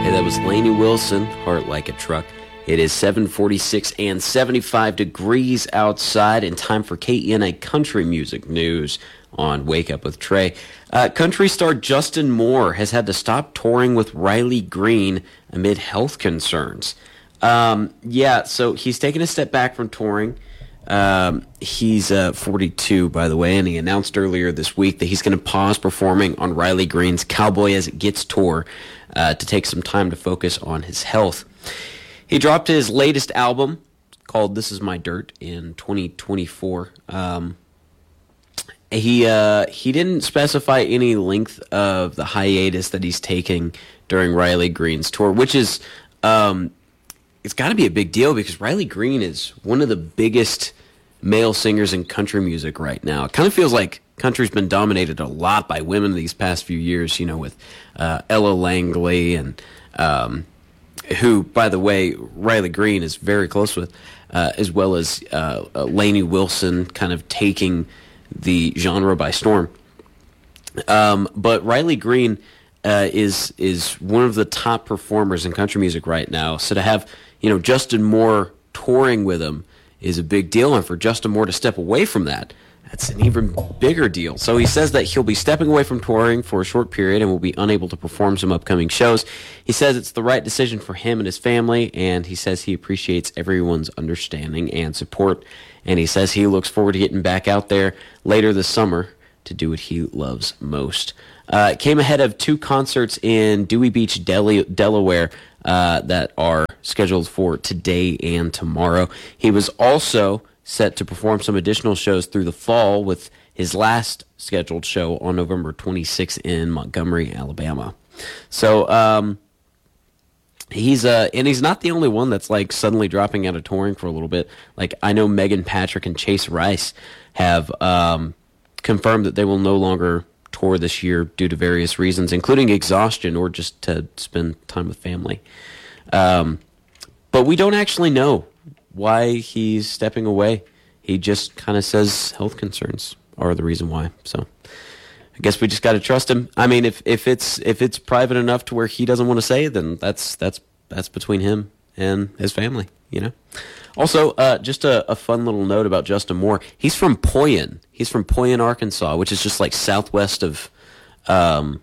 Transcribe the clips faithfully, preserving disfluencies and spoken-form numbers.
Hey, that was Lainey Wilson, Heart Like a Truck. It is seven forty-six and seventy-five degrees outside, and time for K E N A Country Music News on Wake Up with Trey. Uh, country star Justin Moore has had to stop touring with Riley Green amid health concerns. Um, yeah, so he's taken a step back from touring. Um, he's uh, forty-two, by the way, and he announced earlier this week that he's going to pause performing on Riley Green's Cowboy As It Gets tour uh, to take some time to focus on his health. He dropped his latest album called This Is My Dirt in twenty twenty-four. Um, he uh, he didn't specify any length of the hiatus that he's taking during Riley Green's tour, which is um, it's got to be a big deal because Riley Green is one of the biggest male singers in country music right now. It kind of feels like country's been dominated a lot by women these past few years, you know, with uh, Ella Langley and um, who, by the way, Riley Green is very close with, uh, as well as uh, uh, Lainey Wilson kind of taking the genre by storm. Um, but Riley Green uh, is is one of the top performers in country music right now. So to have, you know, Justin Moore touring with him is a big deal, and for Justin Moore to step away from that, that's an even bigger deal. So he says that he'll be stepping away from touring for a short period and will be unable to perform some upcoming shows. He says it's the right decision for him and his family, and he says he appreciates everyone's understanding and support. And he says he looks forward to getting back out there later this summer to do what he loves most. Uh, it came ahead of two concerts in Dewey Beach, Del- Delaware, uh, that are scheduled for today and tomorrow. He was also set to perform some additional shows through the fall, with his last scheduled show on November twenty-sixth in Montgomery, Alabama. So um, he's uh, and he's not the only one that's like suddenly dropping out of touring for a little bit. Like, I know Megan Patrick and Chase Rice have um, confirmed that they will no longer tour this year due to various reasons, including exhaustion or just to spend time with family. Um, but we don't actually know why he's stepping away. He just kind of says health concerns are the reason why. So I guess we just got to trust him. I mean, if, if it's if it's private enough to where he doesn't want to say it, then that's that's that's between him and his family, you know. Also, uh, just a, a fun little note about Justin Moore. He's from Poyen. He's from Poyen, Arkansas, which is just like southwest of, um,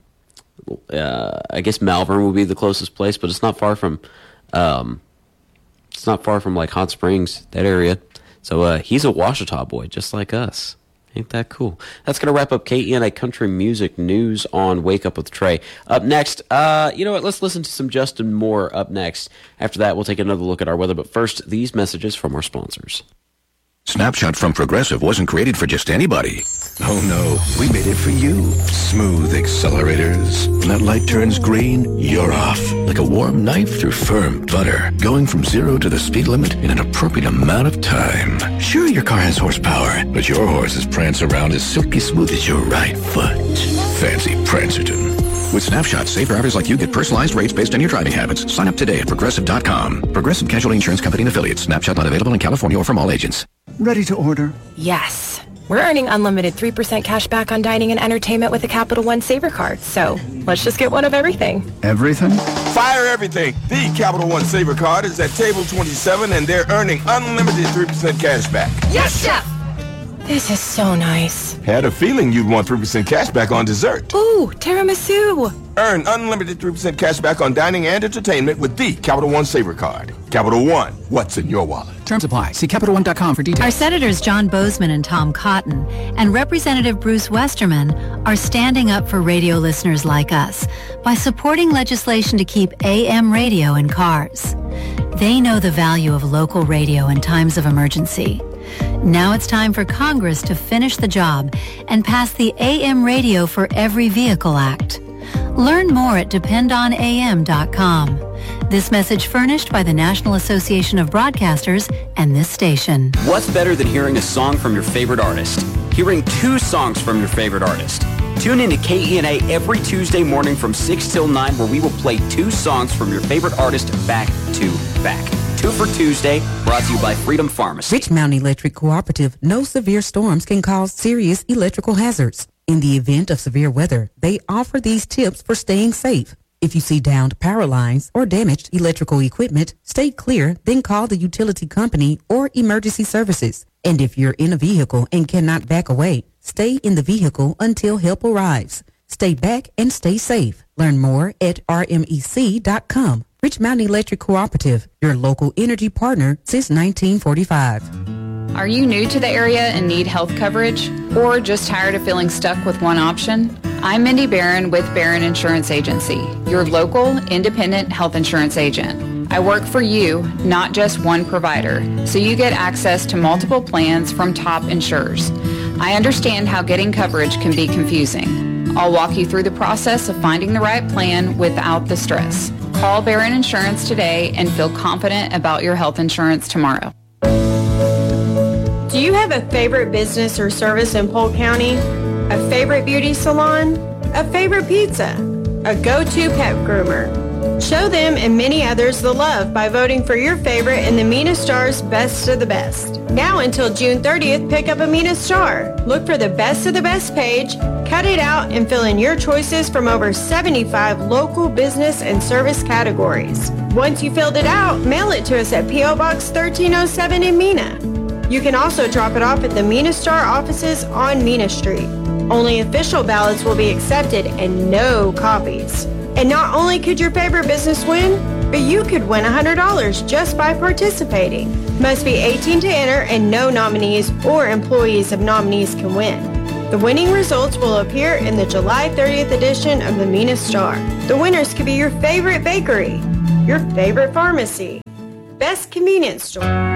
uh, I guess Malvern would be the closest place, but it's not far from, um, it's not far from like Hot Springs, that area. So uh, he's a Ouachita boy, just like us. Ain't that cool? That's going to wrap up K E N A Country Music News on Wake Up with Trey. Up next, uh, you know what? Let's listen to some Justin Moore up next. After that, we'll take another look at our weather. But first, these messages from our sponsors. Snapshot from Progressive wasn't created for just anybody. Oh no, we made it for you. Smooth accelerators. When that light turns green, you're off. Like a warm knife through firm butter. Going from zero to the speed limit in an appropriate amount of time. Sure, your car has horsepower, but your horses prance around as silky smooth as your right foot. Fancy Prancerton. With Snapshot, safe drivers like you get personalized rates based on your driving habits. Sign up today at Progressive dot com. Progressive Casualty Insurance Company and Affiliates. Snapshot not available in California or from all agents. Ready to order? Yes. We're earning unlimited three percent cash back on dining and entertainment with a Capital One Saver card. So let's just get one of everything. Everything? Fire everything. The Capital One Saver card is at table twenty-seven, and they're earning unlimited three percent cash back. Yes, Chef! This is so nice. Had a feeling you'd want three percent cash back on dessert. Ooh, tiramisu. Earn unlimited three percent cash back on dining and entertainment with the Capital One Saver card. Capital One, what's in your wallet? Terms apply. See Capital One dot com for details. Our Senators John Bozeman and Tom Cotton and Representative Bruce Westerman are standing up for radio listeners like us by supporting legislation to keep A M radio in cars. They know the value of local radio in times of emergency. Now it's time for Congress to finish the job and pass the A M Radio for Every Vehicle Act. Learn more at depend on A M dot com. This message furnished by the National Association of Broadcasters and this station. What's better than hearing a song from your favorite artist? Hearing two songs from your favorite artist. Tune in to K E N A every Tuesday morning from six till nine, where we will play two songs from your favorite artist back to back. Two for Tuesday, brought to you by Freedom Pharmacy. Rich Mountain Electric Cooperative knows severe storms can cause serious electrical hazards. In the event of severe weather, they offer these tips for staying safe. If you see downed power lines or damaged electrical equipment, stay clear, then call the utility company or emergency services. And if you're in a vehicle and cannot back away, stay in the vehicle until help arrives. Stay back and stay safe. Learn more at R M E C dot com. Rich Mountain Electric Cooperative, your local energy partner since nineteen forty-five. Are you new to the area and need health coverage? Or just tired of feeling stuck with one option? I'm Mindy Barron with Barron Insurance Agency, your local independent health insurance agent. I work for you, not just one provider, so you get access to multiple plans from top insurers. I understand how getting coverage can be confusing. I'll walk you through the process of finding the right plan without the stress. Call Barron Insurance today and feel confident about your health insurance tomorrow. Do you have a favorite business or service in Polk County? A favorite beauty salon? A favorite pizza? A go-to pet groomer? Show them and many others the love by voting for your favorite in the Mina Star's Best of the Best. Now until June thirtieth, pick up a Mina Star. Look for the Best of the Best page, cut it out, and fill in your choices from over seventy-five local business and service categories. Once you filled it out, mail it to us at P O Box thirteen oh seven in Mina. You can also drop it off at the Mina Star offices on Mina Street. Only official ballots will be accepted and no copies. And not only could your favorite business win, but you could win one hundred dollars just by participating. Must be eighteen to enter, and no nominees or employees of nominees can win. The winning results will appear in the July thirtieth edition of the Mina Star. The winners could be your favorite bakery, your favorite pharmacy, best convenience store,